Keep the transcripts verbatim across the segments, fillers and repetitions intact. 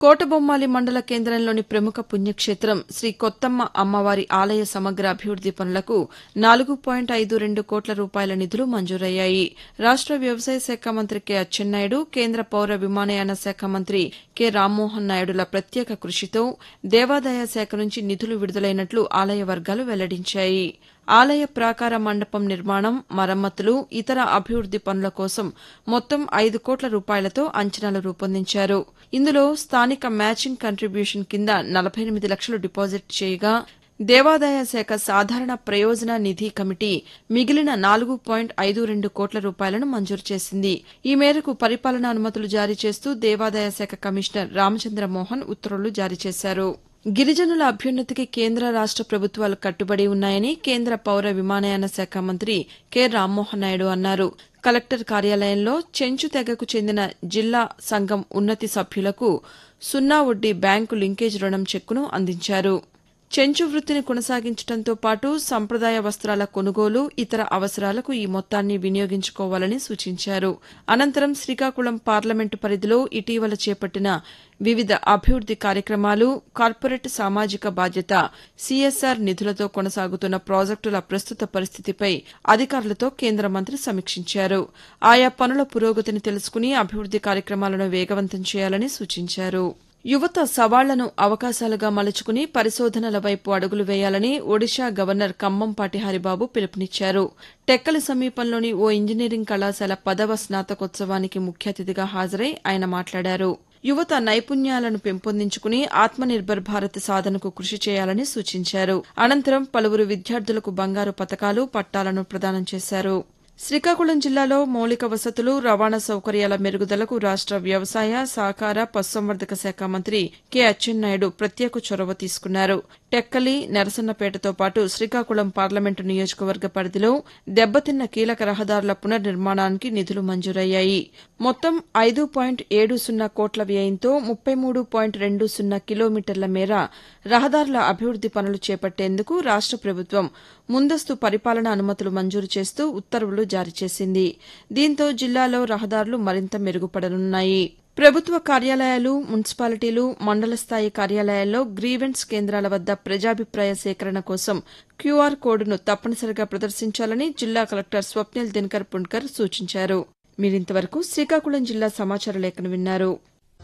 కోటబొమ్మాళి మండల కేంద్రంలోని ప్రముఖ పుణ్యక్షేత్రం శ్రీ కొత్తమ్మ అమ్మవారి ఆలయ సమగ్ర అభివృద్ది పనులకు నాలుగు పాయింట్ ఐదు రెండు కోట్ల రూపాయల నిధులు మంజూరయ్యాయి. రాష్ట వ్యవసాయ శాఖ మంత్రి కె అచ్చెన్నాయుడు, కేంద్ర పౌర విమానయాన శాఖ మంత్రి కె రామ్మోహన్ నాయుడుల ప్రత్యేక కృషితో దేవాదాయ శాఖ నుంచి నిధులు విడుదలైనట్లు ఆలయ వర్గాలు వెల్లడించాయి. ఆలయ ప్రాకార మండపం నిర్మాణం, మరమ్మతులు, ఇతర అభివృద్ది పనుల కోసం మొత్తం ఐదు కోట్ల రూపాయలతో అంచనాలు రూపొందించారు. ఇందులో స్థానిక మ్యాచింగ్ కంట్రిబ్యూషన్ కింద నలభై ఎనిమిది లక్షలు డిపాజిట్ చేయగా దేవాదాయ శాఖ సాధారణ ప్రయోజన నిధి కమిటీ మిగిలిన నాలుగు పాయింట్ ఐదు రెండు కోట్ల రూపాయలను మంజూరు చేసింది. ఈ మేరకు పరిపాలనా అనుమతులు జారీ చేస్తూ దేవాదాయ శాఖ కమిషనర్ రామచంద్రమోహన్ ఉత్తర్వులు జారీ చేశారు. గిరిజనుల అభ్యున్నతికి కేంద్ర రాష్ట ప్రభుత్వాలు కట్టుబడి ఉన్నాయని కేంద్ర పౌర విమానయాన శాఖ మంత్రి కె రామ్మోహన్ నాయుడు అన్నారు. కలెక్టర్ కార్యాలయంలో చెంచు తెగకు చెందిన జిల్లా సంఘం ఉన్నతి సభ్యులకు సున్నా వడ్డీ బ్యాంకు లింకేజ్ రుణం చెక్కును అందించారు. చెంచు వృత్తిని కొనసాగించడంతో పాటు సంప్రదాయ వస్త్రాల కొనుగోలు, ఇతర అవసరాలకు ఈ మొత్తాన్ని వినియోగించుకోవాలని సూచించారు. అనంతరం శ్రీకాకుళం పార్లమెంటు పరిధిలో ఇటీవల చేపట్టిన వివిధ అభివృద్ది కార్యక్రమాలు, కార్పొరేట్ సామాజిక బాధ్యత సీఎస్ఆర్ నిధులతో కొనసాగుతున్న ప్రాజెక్టుల ప్రస్తుత పరిస్థితిపై అధికారులతో కేంద్ర మంత్రి సమీక్షించారు. ఆయా పనుల పురోగతిని తెలుసుకుని అభివృద్ది కార్యక్రమాలను వేగవంతం చేయాలని సూచించారు. యువత సవాళ్లను అవకాశాలుగా మలుచుకుని పరిశోధనల వైపు అడుగులు వేయాలని ఒడిషా గవర్నర్ కంభంపాటి హరిబాబు పిలుపునిచ్చారు. టెక్కలి సమీపంలోని ఓ ఇంజనీరింగ్ కళాశాల పదవ స్నాతకోత్సవానికి ముఖ్య అతిథిగా హాజరై ఆయన మాట్లాడారు. యువత నైపుణ్యాలను పెంపొందించుకుని ఆత్మనిర్భర్ భారత్ సాధనకు కృషి చేయాలని సూచించారు. అనంతరం పలువురు విద్యార్థులకు బంగారు పతకాలు, పట్టాలను ప్రదానం చేశారు. శ్రీకాకుళం జిల్లాలో మౌలిక వసతులు, రవాణా సౌకర్యాల మెరుగుదలకు రాష్ట వ్యవసాయ, సహకార, పశుసంవర్ధక శాఖ మంత్రి కె అచ్చెన్నాయుడు ప్రత్యేక చొరవ తీసుకున్నారు. టెక్కలి, నరసన్నపేటతో పాటు శ్రీకాకుళం పార్లమెంటు నియోజకవర్గ పరిధిలో దెబ్బతిన్న కీలక రహదారుల పునర్నిర్మాణానికి నిధులు మంజూరయ్యాయి. మొత్తం ఐదు పాయింట్ ఏడు సున్నా కోట్ల వ్యయంతో ముప్పై మూడు పాయింట్ రెండు సున్నా కిలోమీటర్ల మేర రహదారుల అభివృద్ది పనులు చేపట్టేందుకు రాష్ట ప్రభుత్వం ముందస్తు పరిపాలనా అనుమతులు మంజూరు చేస్తూ ఉత్తర్వులు జారీ చేసింది. దీంతో జిల్లాలో రహదారులు మరింత మెరుగుపడనున్నాయి. ప్రభుత్వ కార్యాలయాలు, మున్సిపాలిటీలు, మండల స్థాయి కార్యాలయాల్లో గ్రీవెన్స్ కేంద్రాల వద్ద ప్రజాభిప్రాయ సేకరణ కోసం క్యూఆర్ కోడ్ను తప్పనిసరిగా ప్రదర్శించాలని జిల్లా కలెక్టర్ స్వప్నిల్ దినకర్ పుణ్కర్ సూచించారు. మీరింతవరకు శ్రీకాకుళం జిల్లా సమాచార లేఖను విన్నారు.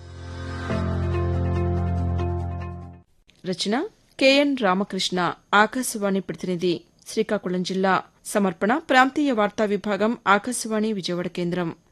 రచన కెఎన్ రామకృష్ణ, ఆకాశవాణి ప్రతినిధి, శ్రీకాకుళం జిల్లా. సమర్పణ ప్రాంతీయ వార్తా విభాగం, ఆకాశవాణి విజయవాడ కేంద్రం.